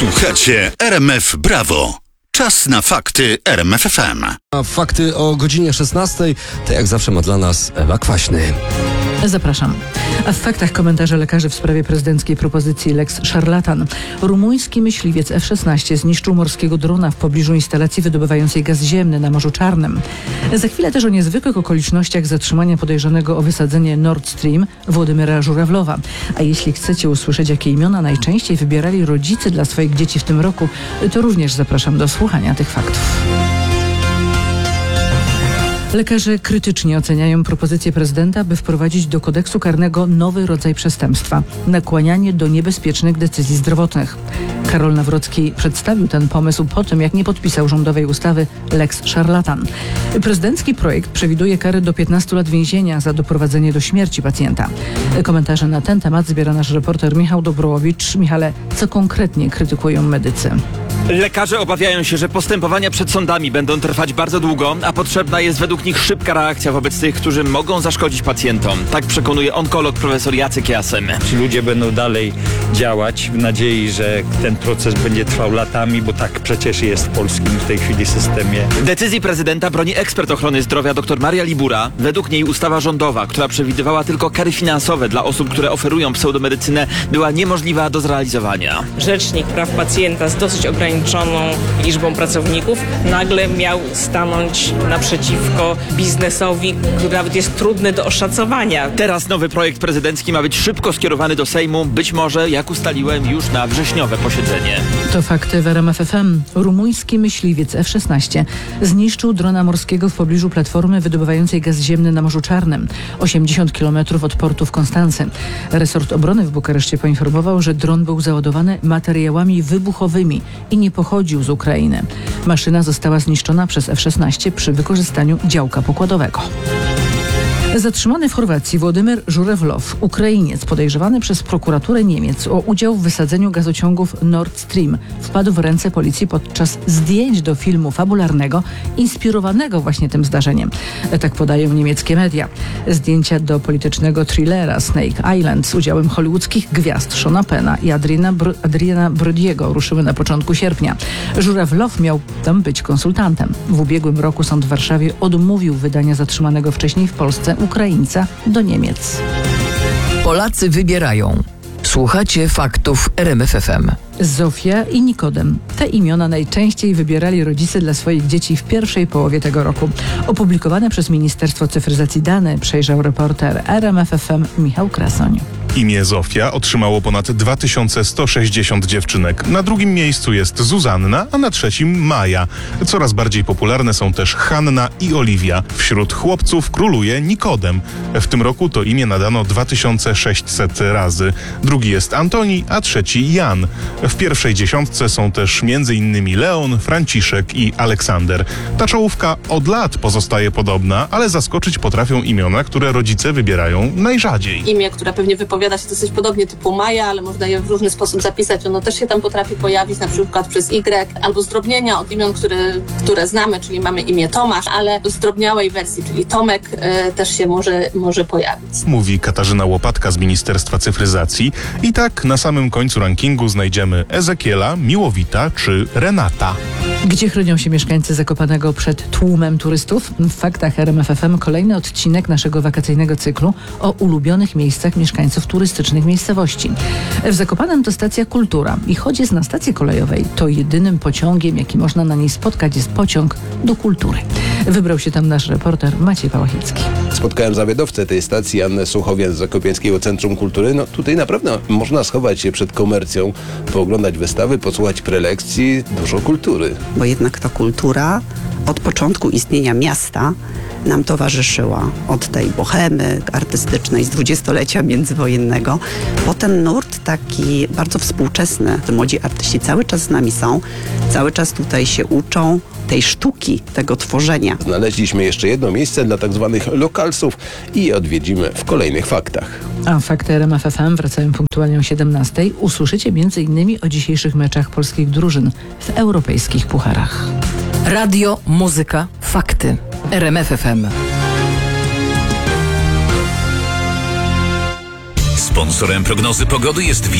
Słuchacie RMF Brawo. Czas na fakty RMF FM. A fakty o godzinie 16, to jak zawsze ma dla nas Ewa Kwaśny. Zapraszam. A w faktach komentarze lekarzy w sprawie prezydenckiej propozycji Lex Szarlatan. Rumuński myśliwiec F-16 zniszczył morskiego drona w pobliżu instalacji wydobywającej gaz ziemny na Morzu Czarnym. Za chwilę też o niezwykłych okolicznościach zatrzymania podejrzanego o wysadzenie Nord Stream Władimira Żurawlowa. A jeśli chcecie usłyszeć, jakie imiona najczęściej wybierali rodzice dla swoich dzieci w tym roku, to również zapraszam do słuchania tych faktów. Lekarze krytycznie oceniają propozycję prezydenta, by wprowadzić do kodeksu karnego nowy rodzaj przestępstwa – nakłanianie do niebezpiecznych decyzji zdrowotnych. Karol Nawrocki przedstawił ten pomysł po tym, jak nie podpisał rządowej ustawy Lex Szarlatan. Prezydencki projekt przewiduje kary do 15 lat więzienia za doprowadzenie do śmierci pacjenta. Komentarze na ten temat zbiera nasz reporter Michał Dobrołowicz. Michale, co konkretnie krytykują medycy? Lekarze obawiają się, że postępowania przed sądami będą trwać bardzo długo, a potrzebna jest według nich szybka reakcja wobec tych, którzy mogą zaszkodzić pacjentom. Tak przekonuje onkolog profesor Jacek Jasem. Ci ludzie będą dalej działać w nadziei, że ten proces będzie trwał latami, bo tak przecież jest w polskim w tej chwili systemie. Decyzji prezydenta broni ekspert ochrony zdrowia dr Maria Libura. Według niej ustawa rządowa, która przewidywała tylko kary finansowe dla osób, które oferują pseudomedycynę, była niemożliwa do zrealizowania. Rzecznik praw pacjenta z dosyć ograniczoną liczbą pracowników nagle miał stanąć naprzeciwko biznesowi, który nawet jest trudny do oszacowania. Teraz nowy projekt prezydencki ma być szybko skierowany do Sejmu, być może, jak ustaliłem, już na wrześniowe posiedzenie. To fakty w RMF FM. Rumuński myśliwiec F-16 zniszczył drona morskiego w pobliżu platformy wydobywającej gaz ziemny na Morzu Czarnym, 80 km od portu w Konstancy. Resort obrony w Bukareszcie poinformował, że dron był załadowany materiałami wybuchowymi i nie pochodził z Ukrainy. Maszyna została zniszczona przez F-16 przy wykorzystaniu działka pokładowego. Zatrzymany w Chorwacji Władimir Żurawlow, Ukrainiec podejrzewany przez prokuraturę Niemiec o udział w wysadzeniu gazociągów Nord Stream, wpadł w ręce policji podczas zdjęć do filmu fabularnego inspirowanego właśnie tym zdarzeniem. Tak podają niemieckie media. Zdjęcia do politycznego thrillera Snake Island z udziałem hollywoodzkich gwiazd Seana Penna i Adriana Brody'ego ruszyły na początku sierpnia. Żurawlow miał tam być konsultantem. W ubiegłym roku sąd w Warszawie odmówił wydania zatrzymanego wcześniej w Polsce Ukraińca do Niemiec. Polacy wybierają. Słuchacie faktów RMF FM. Zofia i Nikodem. Te imiona najczęściej wybierali rodzice dla swoich dzieci w pierwszej połowie tego roku. Opublikowane przez Ministerstwo Cyfryzacji dane przejrzał reporter RMF FM Michał Krasoń. Imię Zofia otrzymało ponad 2160 dziewczynek. Na drugim miejscu jest Zuzanna, a na trzecim Maja. Coraz bardziej popularne są też Hanna i Oliwia. Wśród chłopców króluje Nikodem. W tym roku to imię nadano 2600 razy. Drugi jest Antoni, a trzeci Jan. W pierwszej dziesiątce są też m.in. Leon, Franciszek i Aleksander. Ta czołówka od lat pozostaje podobna, ale zaskoczyć potrafią imiona, które rodzice wybierają najrzadziej. Imię, które pewnie wypowiada się dosyć podobnie, typu Maja, ale można je w różny sposób zapisać. Ono też się tam potrafi pojawić, na przykład przez Y, albo zdrobnienia od imion, które znamy, czyli mamy imię Tomasz, ale w zdrobniałej wersji, czyli Tomek, też się może pojawić. Mówi Katarzyna Łopatka z Ministerstwa Cyfryzacji. I tak na samym końcu rankingu znajdziemy Ezekiela, Miłowita czy Renata. Gdzie chronią się mieszkańcy Zakopanego przed tłumem turystów? W faktach RMF FM kolejny odcinek naszego wakacyjnego cyklu o ulubionych miejscach mieszkańców turystycznych miejscowości. W Zakopanem to stacja Kultura i choć jest na stacji kolejowej, to jedynym pociągiem, jaki można na niej spotkać, jest pociąg do Kultury. Wybrał się tam nasz reporter Maciej Pałachicki. Spotkałem zawiadowcę tej stacji, Annę Suchowian z Zakopiańskiego Centrum Kultury. No tutaj naprawdę można schować się przed komercją, pooglądać wystawy, posłuchać prelekcji, dużo kultury. Bo jednak ta kultura od początku istnienia miasta nam towarzyszyła. Od tej bohemy artystycznej z dwudziestolecia międzywojennego. Potem nurt taki bardzo współczesny. Te młodzi artyści cały czas z nami są, cały czas tutaj się uczą tej sztuki, tego tworzenia. Znaleźliśmy jeszcze jedno miejsce dla tak zwanych lokalsów i je odwiedzimy w kolejnych faktach. A fakty RMF FM wracają punktualnie o 17. Usłyszycie m.in. o dzisiejszych meczach polskich drużyn w europejskich pucharach. Radio, muzyka, fakty. RMF FM. Sponsorem prognozy pogody jest